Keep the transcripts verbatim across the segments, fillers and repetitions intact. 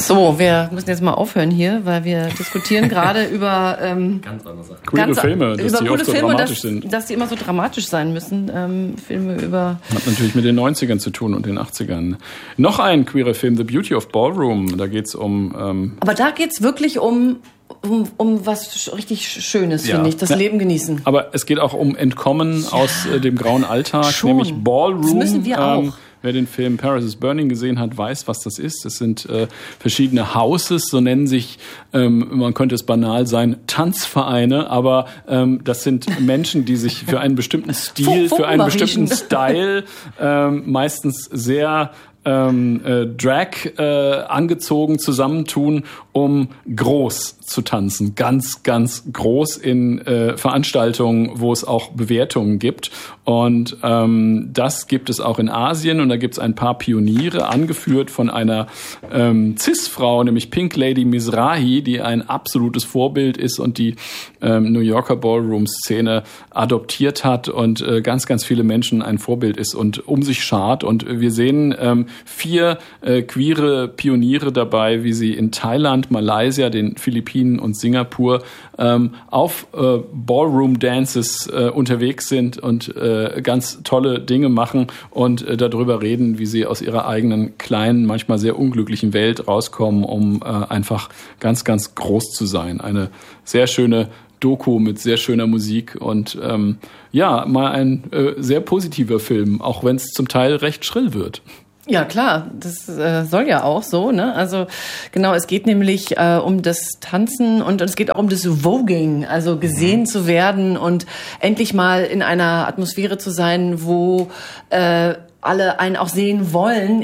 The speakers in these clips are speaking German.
So, wir müssen jetzt mal aufhören hier, weil wir diskutieren gerade über ähm, ganz andere Sachen. Coole ganz, Filme, dass über die coole oft so Filme, dramatisch dass, sind. dass die immer so dramatisch sein müssen. Ähm, Filme über... Hat natürlich mit den neunzigern zu tun und den achtzigern. Noch ein queerer Film, The Beauty of Ballroom. Da geht's um... Ähm Aber da geht's wirklich um... Um, um was richtig Schönes, ja. finde ich. Das ja. Leben genießen. Aber es geht auch um Entkommen ja. aus äh, dem grauen Alltag, Schon. nämlich Ballroom. Das müssen wir auch. Ähm, wer den Film Paris is Burning gesehen hat, weiß, was das ist. Das sind äh, verschiedene Houses, so nennen sich, ähm, man könnte es banal sein, Tanzvereine. Aber ähm, das sind Menschen, die sich für einen bestimmten Stil, für einen bestimmten Style ähm, meistens sehr... Ähm, äh, Drag äh, angezogen zusammentun, um groß zu tanzen. Ganz, ganz groß in äh, Veranstaltungen, wo es auch Bewertungen gibt. Und ähm, das gibt es auch in Asien. Und da gibt es ein paar Pioniere, angeführt von einer ähm, Cis-Frau, nämlich Pink Lady Mizrahi, die ein absolutes Vorbild ist und die ähm, New Yorker Ballroom-Szene adoptiert hat und äh, ganz, ganz viele Menschen ein Vorbild ist und um sich schart. Und wir sehen ähm, vier äh, queere Pioniere dabei, wie sie in Thailand, Malaysia, den Philippinen und Singapur ähm, auf äh, Ballroom-Dances äh, unterwegs sind und äh, ganz tolle Dinge machen und äh, darüber reden, wie sie aus ihrer eigenen kleinen, manchmal sehr unglücklichen Welt rauskommen, um äh, einfach ganz, ganz groß zu sein. Eine sehr schöne Doku mit sehr schöner Musik und ähm, ja, mal ein äh, sehr positiver Film, auch wenn es zum Teil recht schrill wird. Ja, klar, das äh, soll ja auch so, ne? Also genau, es geht nämlich äh, um das Tanzen und, und es geht auch um das Voging, also gesehen mhm. zu werden und endlich mal in einer Atmosphäre zu sein, wo äh, alle einen auch sehen wollen,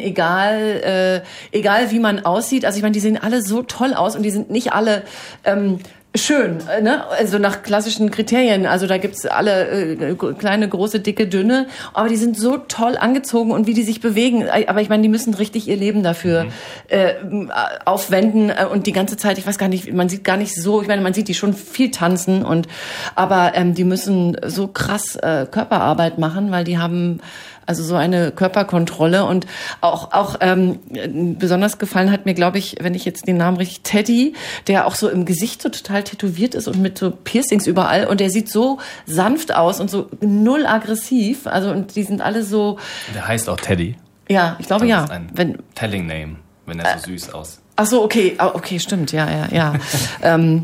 egal äh, egal wie man aussieht. Also ich meine, die sehen alle so toll aus und die sind nicht alle ähm, schön, ne? Also nach klassischen Kriterien. Also da gibt's alle äh, kleine, große, dicke, dünne, aber die sind so toll angezogen und wie die sich bewegen. Aber ich meine, die müssen richtig ihr Leben dafür mhm. äh, aufwenden und die ganze Zeit, ich weiß gar nicht, man sieht gar nicht so, ich meine, man sieht die schon viel tanzen und aber ähm, die müssen so krass äh, Körperarbeit machen, weil die haben also so eine Körperkontrolle und auch auch ähm, besonders gefallen hat mir, glaube ich, wenn ich jetzt den Namen richtig, Teddy, der auch so im Gesicht so total tätowiert ist und mit so Piercings überall und der sieht so sanft aus und so null aggressiv. Also und die sind alle so. Der heißt auch Teddy. Ja, ich glaube das ja. Ist ein wenn, Telling Name, wenn er so süß aus. Ach so, okay, okay, stimmt, ja, ja, ja. ähm,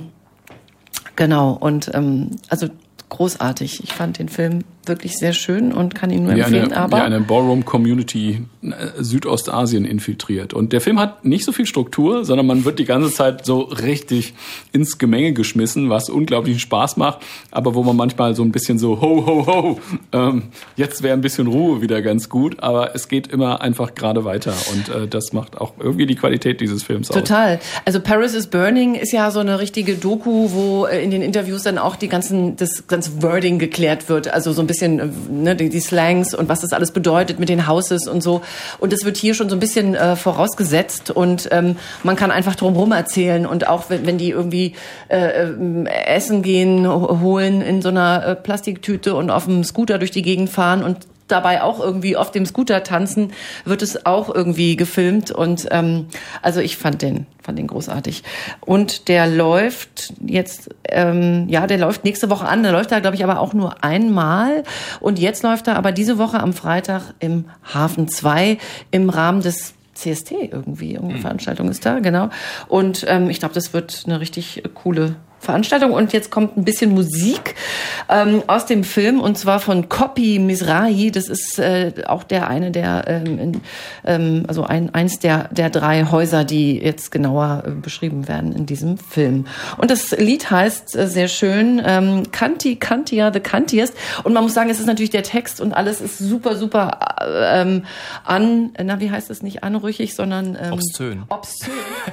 genau und ähm, also großartig. Ich fand den Film wirklich sehr schön und kann ihn nur wie empfehlen. Eine, aber wie eine Ballroom-Community Südostasien infiltriert. Und der Film hat nicht so viel Struktur, sondern man wird die ganze Zeit so richtig ins Gemenge geschmissen, was unglaublichen Spaß macht, aber wo man manchmal so ein bisschen so ho, ho, ho, ähm, jetzt wäre ein bisschen Ruhe wieder ganz gut, aber es geht immer einfach gerade weiter und äh, das macht auch irgendwie die Qualität dieses Films aus. Total. Also Paris is Burning ist ja so eine richtige Doku, wo äh, in den Interviews dann auch die ganzen, das ganze Wording geklärt wird, also so ein bisschen ne, die, die Slangs und was das alles bedeutet mit den Houses und so. Und das wird hier schon so ein bisschen äh, vorausgesetzt und ähm, man kann einfach drumherum erzählen und auch wenn, wenn die irgendwie äh, Essen gehen, holen in so einer äh, Plastiktüte und auf dem Scooter durch die Gegend fahren und dabei auch irgendwie auf dem Scooter tanzen, wird es auch irgendwie gefilmt und ähm, also ich fand den fand den großartig und der läuft jetzt ähm, ja der läuft nächste Woche an, der läuft da glaube ich aber auch nur einmal und jetzt läuft er aber diese Woche am Freitag im Hafen zwei im Rahmen des C S T irgendwie, irgendeine Veranstaltung ist da, genau und ähm, ich glaube, das wird eine richtig coole Veranstaltung und jetzt kommt ein bisschen Musik ähm, aus dem Film und zwar von Copy Mizrahi. Das ist äh, auch der eine der ähm, in, ähm, also ein eins der der drei Häuser, die jetzt genauer äh, beschrieben werden in diesem Film. Und das Lied heißt äh, sehr schön ähm, Kanti Kantia the Kantiest und man muss sagen, es ist natürlich der Text und alles ist super super äh, ähm, an na wie heißt es nicht anrüchig, sondern ähm, obszön. Obszön.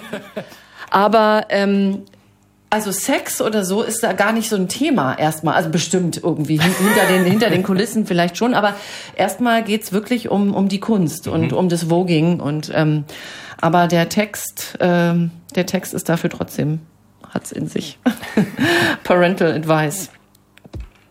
Aber ähm, also Sex oder so ist da gar nicht so ein Thema erstmal. Also bestimmt irgendwie hinter den, hinter den Kulissen vielleicht schon. Aber erstmal geht's wirklich um, um die Kunst und mhm. um das Voging. Und, ähm, aber der Text, ähm, der Text ist dafür trotzdem, hat's in sich. Parental Advice.